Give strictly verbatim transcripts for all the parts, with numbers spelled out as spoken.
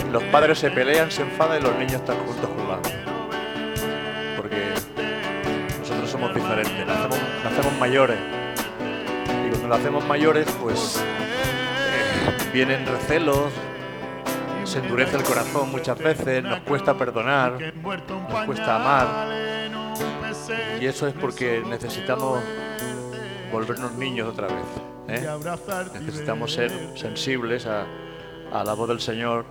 los padres se pelean, se enfadan y los niños están juntos jugando. Porque nosotros somos diferentes, nacemos, nacemos mayores. Y cuando nacemos mayores, pues eh, vienen recelos, se endurece el corazón muchas veces, nos cuesta perdonar, nos cuesta amar. Y eso es porque necesitamos volvernos niños otra vez, ¿eh? Necesitamos ser sensibles a, a la voz del Señor.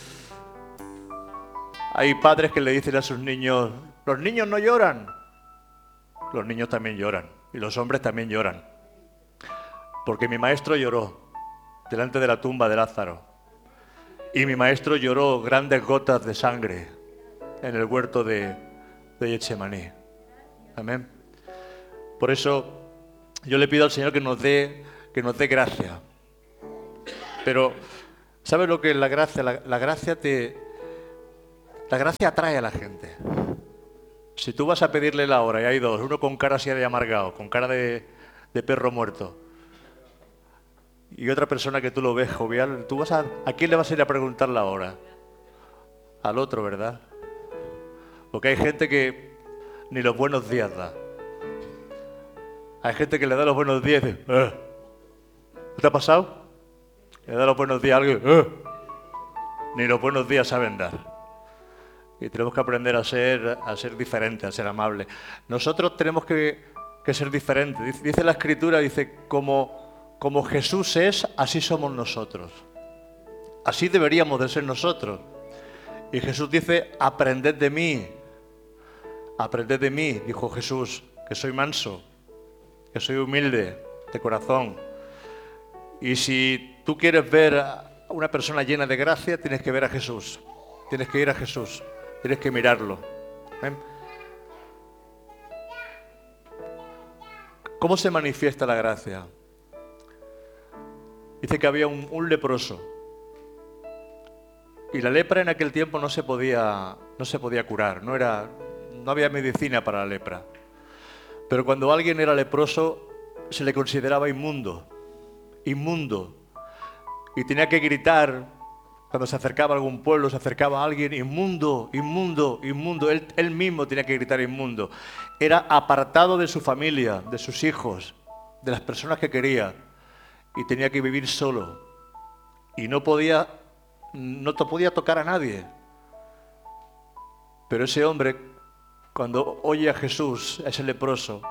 Hay padres que le dicen a sus niños: los niños no lloran. Los niños también lloran y los hombres también lloran. Porque mi maestro lloró delante de la tumba de Lázaro. Y mi maestro lloró grandes gotas de sangre en el huerto de, de Getsemaní. Amén. Por eso yo le pido al Señor que nos dé, que nos dé gracia. Pero, ¿sabes lo que es la gracia? La, la gracia te, la gracia atrae a la gente. Si tú vas a pedirle la hora y hay dos, uno con cara así de amargado, con cara de, de perro muerto, y otra persona que tú lo ves jovial, ¿tú vas a, ¿a quién le vas a ir a preguntar la hora? Al otro, ¿verdad? Porque hay gente que ni los buenos días da. Hay gente que le da los buenos días y dice: ¿eh? ¿Qué te ha pasado? Le da los buenos días a alguien. ¿eh? Ni los buenos días saben dar. Y tenemos que aprender a ser, a ser diferentes, a ser amables. Nosotros tenemos que, que ser diferentes. Dice, dice la Escritura, dice, como, como Jesús es, así somos nosotros. Así deberíamos de ser nosotros. Y Jesús dice: aprended de mí. Aprended de mí, dijo Jesús, que soy manso, que soy humilde de corazón. Y si tú quieres ver a una persona llena de gracia, tienes que ver a Jesús. Tienes que ir a Jesús. Tienes que mirarlo. ¿Eh? ¿Cómo se manifiesta la gracia? Dice que había un, un leproso. Y la lepra en aquel tiempo no se podía, no se podía curar. No era, no había medicina para la lepra. Pero cuando alguien era leproso, se le consideraba inmundo. Inmundo. Y tenía que gritar. Cuando se acercaba a algún pueblo, se acercaba a alguien: inmundo, inmundo, inmundo. Él, él mismo tenía que gritar inmundo. Era apartado de su familia, de sus hijos, de las personas que quería. Y tenía que vivir solo. Y no podía, no te podía tocar a nadie. Pero ese hombre, cuando oye a Jesús, a ese leproso,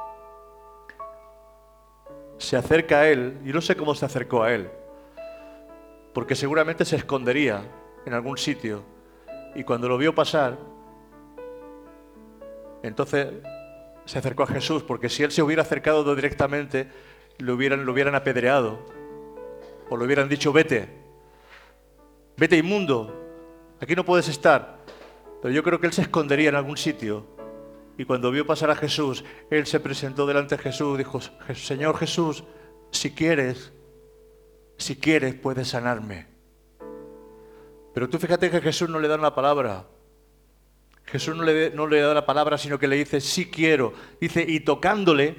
se acerca a él. Y no sé cómo se acercó a él, porque seguramente se escondería en algún sitio. Y cuando lo vio pasar, entonces se acercó a Jesús, porque si él se hubiera acercado directamente, lo hubieran, lo hubieran apedreado, o le hubieran dicho: vete, vete inmundo, aquí no puedes estar. Pero yo creo que él se escondería en algún sitio. Y cuando vio pasar a Jesús, él se presentó delante de Jesús, dijo: Señor Jesús, si quieres, Si quieres, puedes sanarme. Pero tú fíjate que Jesús no le da una palabra. Jesús no le, no le da la palabra, sino que le dice: sí quiero. Dice: y tocándole,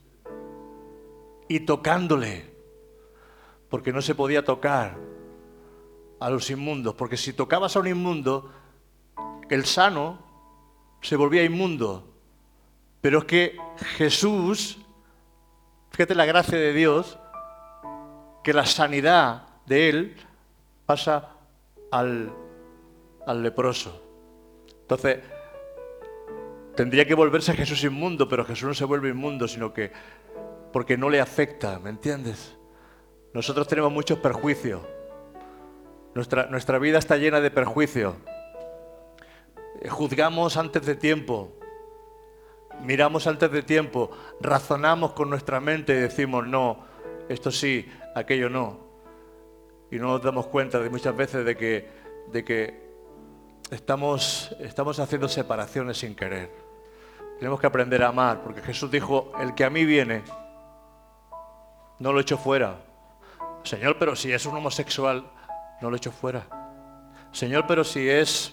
y tocándole. Porque no se podía tocar a los inmundos. Porque si tocabas a un inmundo, el sano se volvía inmundo. Pero es que Jesús, fíjate la gracia de Dios, que la sanidad de él pasa al, al leproso. Entonces, tendría que volverse Jesús inmundo, pero Jesús no se vuelve inmundo, sino que porque no le afecta, ¿me entiendes? Nosotros tenemos muchos perjuicios. Nuestra, nuestra vida está llena de perjuicios. Juzgamos antes de tiempo. Miramos antes de tiempo. Razonamos con nuestra mente y decimos: no, esto sí, aquello no. Y no nos damos cuenta de muchas veces de que, de que estamos, estamos haciendo separaciones sin querer. Tenemos que aprender a amar, porque Jesús dijo: el que a mí viene, no lo echo fuera. Señor, pero si es un homosexual, no lo echo fuera. Señor, pero si es,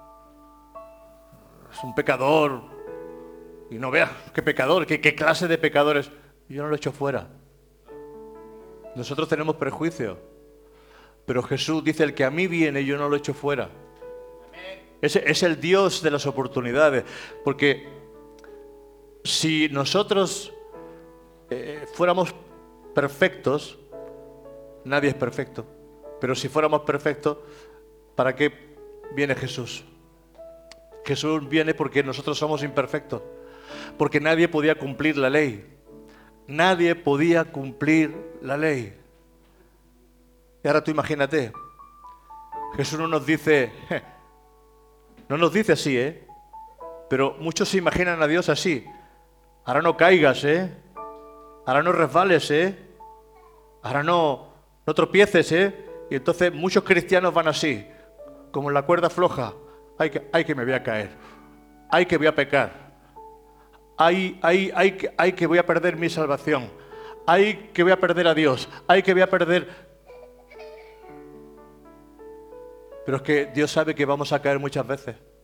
es un pecador, y no veas qué pecador, qué, qué clase de pecadores, yo no lo echo fuera. Nosotros tenemos prejuicio, pero Jesús dice: el que a mí viene, yo no lo echo fuera. Es, es el Dios de las oportunidades. Porque si nosotros eh, fuéramos perfectos, nadie es perfecto. Pero si fuéramos perfectos, ¿para qué viene Jesús? Jesús viene porque nosotros somos imperfectos. Porque nadie podía cumplir la ley. Nadie podía cumplir la ley. Y ahora tú imagínate, Jesús no nos dice, no nos dice así, ¿eh? Pero muchos se imaginan a Dios así. Ahora no caigas, ¿eh? Ahora no resbales, ¿eh? Ahora no, no tropieces, ¿eh? Y entonces muchos cristianos van así, como en la cuerda floja. Ay que, ay que me voy a caer. Ay que voy a pecar. Ay, ay, ay, que, ay que voy a perder mi salvación. Ay que voy a perder a Dios. Ay que voy a perder... Pero es que Dios sabe que vamos a caer muchas veces.